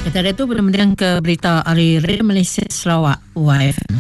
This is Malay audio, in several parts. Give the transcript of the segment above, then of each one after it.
Tadi itu benar-benar ke berita Hari Raya Malaysia Sarawak YFM.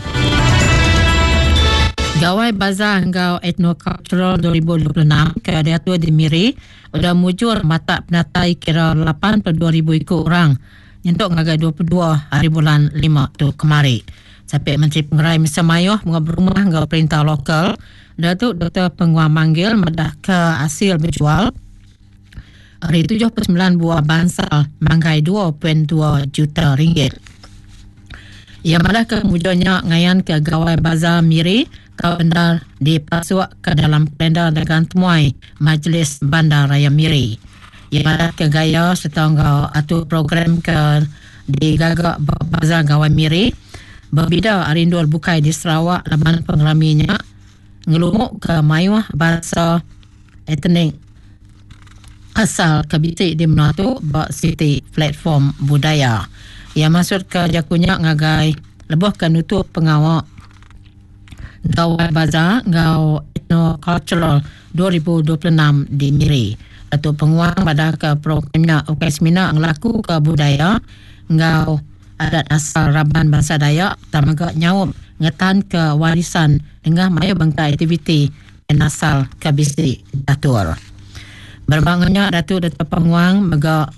Gawai Bazar Engkau Ethnocultural 2026 ke Datuk di Miri sudah mujur mata penatai kira 82,000 ikut orang untuk ngagai 22 hari bulan 5 tu kemari. Sampai Menteri Pengerai Mr. Mayuh mengobrol rumah ngau perintah lokal Datuk Dr. Penguang manggil medah ke hasil berjual hari 79 buah bansal manggai 2.2 juta ringgit. Ia malah kemudiannya ngayan ke Gawai Bazar Miri kau benar dipasuk ke dalam kalender dagang temuai Majlis Bandar Raya Miri. Ia malah ke gaya setengah atur program ke di Gagak Bazar Gawai Miri berbida arindul bukai di Sarawak laman pengeraminya ngelumuk ke mayuh bahasa etnik asal kebiti di Menatu bak siti platform budaya. Ia masuk ke jakunya ngagai lebuh ke nutup pengawak Gawai Bazar Ngau Ethnocultural 2026 di Miri. Datuk Penguang pada ke programnya Ukesmina ngelaku ke budaya Ngau adat asal Raban Bangsa Dayak tamaga nyawup ngetan ke warisan dengan mayu bangkai aktiviti dan asal ke bisik datur. Berbangunnya Datuk Penguang mega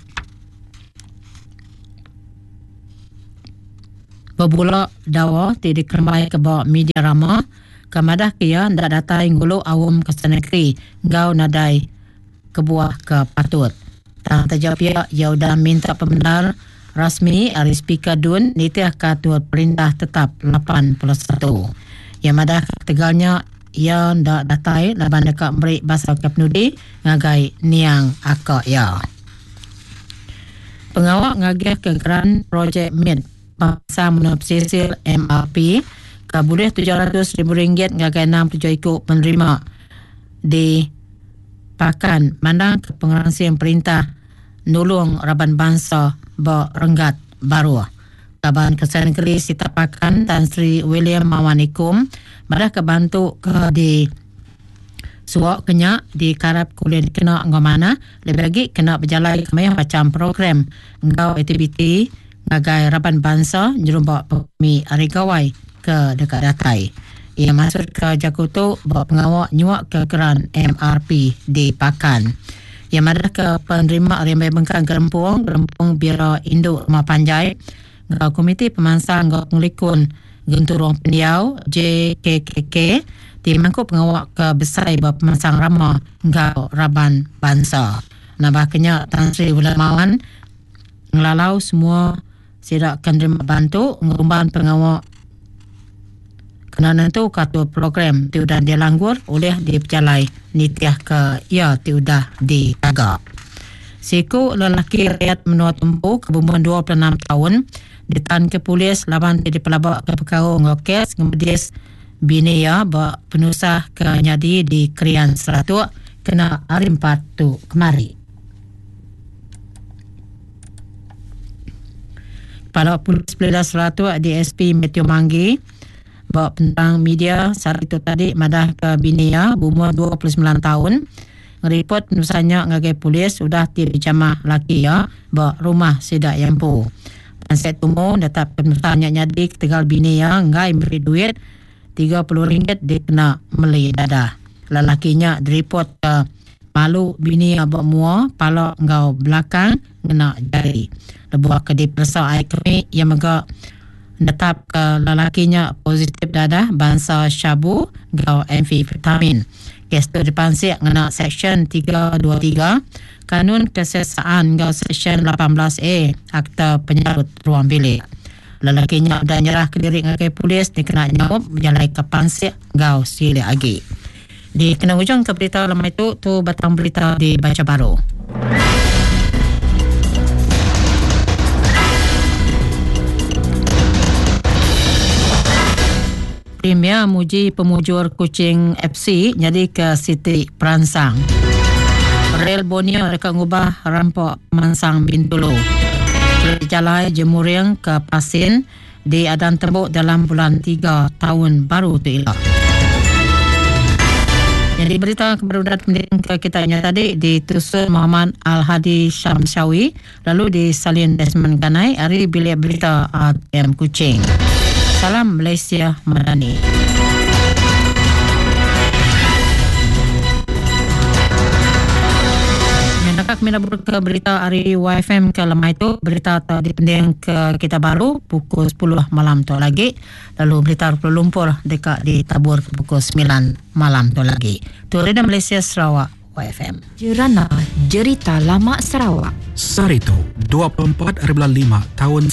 berbulak dawa di dikermai ke bawah media ramah kemadah kia ndak datai ngulu awam ke senegeri ngau nadai kebuah ke patut. Tang tajap ia udah minta pembenar rasmi dari Speaker Dun nitiah katur perintah tetap 81. Yang madah tegalnya ia ndak datai laban dekat beri bahasa Kapnudi ngagai niang akak ya. Pengawak ngagih ke Grand Project Mid Paksa Menop Sisil MRP ke boleh RM700,000 ngagai 67 ikut penerima di Pakan mandang ke pengarasian perintah nulung Raban Bangsa berenggat baru. Kaban Kesehatan Negeri Sita Pakan Tan Sri William Mawanikum malah kebantu ke di suak kenyak di karab kuliah kena ngomana lebih lagi kena berjalan kemaya macam program ngau aktiviti ngagai Raban Bangsa jerumbak pemi hari gawai ke dekat datai. Ia masuk ke Jakutu bawa pengawak nyuak ke Grand MRP di Pakan. Ia madah ke penerima Rimbai Bengkang Gerempung Biro Induk Rumah Panjai ngau Komiti Pemansang ngau Pengelikun Genturong Pendiau JKKK di mangkuk pengawak ke Besai bawa Pemansang Ramah ngau Raban Bangsa. Nabah kenyak Tan Sri Ulamawan ngelalau semua sidak terima bantu ngumban pengawak kena nentu katu program tiudah dilanggur oleh diperjalai nitiah ke ia tiudah ditagak. Siku lelaki rakyat menua tempuh kebumbuan 26 tahun ditahan ke polis laban di pelabak ke perkara ngokes kemudian bini ya bak penusah ke nyadi di Krian Seratuk kena hari 4 tu kemari. Kepala Polis Pelita Seratuk DSP Matthew Manggi bawa tentang media saat itu tadi madah ke binia berumur 29 tahun ngeripot penusahnya ngagai polis sudah dijamah laki ya bawa rumah sidak yampu. Panset umum tetap penusahnya nyadi ketegal binia ngai beri duit RM30 dikena meli dadah. Lelakinya diripot ke malu bini abak mua palak ngau belakang ngena jari. Lebuah ke di persa air kami yang mega tetap ke lelakinya positif dadah bangsa syabu ngau amfetamin. Kes tu dipansik ngena Seksyen 323 Kanun Kesesaan ngau Seksyen 18A Akta Penyarut Ruang Bilik. Lelakinya dah nyerah ke diri ngagai polis dikena nyawab berjalai ke pansik ngau sili agi. Di kena hujung ke berita lama itu tu batang berita di Baca Baru. Premier muji pemujur Kuching FC jadi ke Siti Peransang. Rel Borneo dekat ngubah rampok Mansang Bintulu. Berjalai Jemuriang ke Pasin di Adan Tembuk dalam bulan 3 tahun baru tu ilah. Jadi berita keberadaan pendidikan kitanya tadi ditusun Muhammad Al-Hadi Syamsyawi, lalu disalin Desmond Ganai, hari bilik berita ATM Kuching. Salam Malaysia Madani. Nakak minabur ke berita hari YFM ke lemah itu, berita tadi penting ke kita baru pukul 10 malam tu lagi, lalu berita Kuala Lumpur dekat ditabur pukul 9 malam tu lagi. Tu Reda Malaysia Sarawak YFM. Jerana Jerita Lama Sarawak. Sarito 24/5 tahun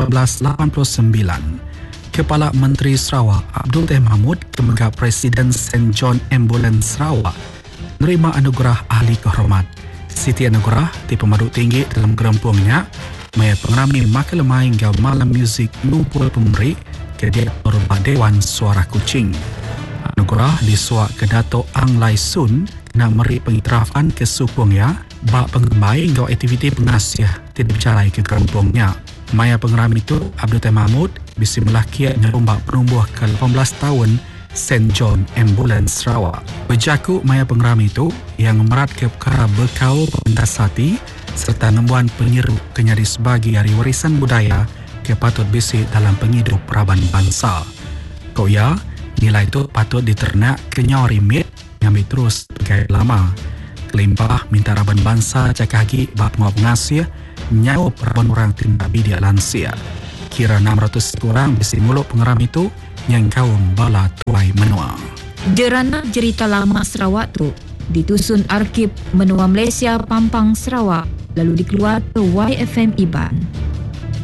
1989. Kepala Menteri Sarawak Abdul Teh Mahmud Kemenggak Presiden St. John Ambulance Sarawak menerima anugerah ahli kehormat. Siti anugerah di pemaduk tinggi dalam gerempungnya maya pengerami maka lemah hingga malam muzik numpul pemberi ke Direktur Dewan Suara Kuching. Anugerah disuak ke Dato' Ang Lai Sun nak meri pengiktirafan ke sukungnya bak pengembai hingga aktiviti pengasih tidak bercarai ke gerempungnya. Maya pengerami itu Abdul Teh Mahmud bisi melakiat nyerumbak penumbuh ke 18 tahun St. John Ambulance Sarawak. Berjaku maya pengerami itu yang memerat ke perkara berkau pentas hati serta nembuan penyeru kenyadi sebagai hari warisan budaya ke patut bisi dalam penghidup peraban bangsa. Koya, nilai itu patut diternak ke nyawa rimit yang terus bergaya lama. Kelimpah minta raban bangsa cakagi bak penguap pengasih nyawa peraban orang tindak bidia lansia. Kira 600 orang bisi muluk pengeram itu yang kaum bala tuai menua. Jerana Jerita Lama Sarawak tu ditusun Arkib Menua Malaysia Pampang Sarawak lalu dikeluar ke YFM Iban.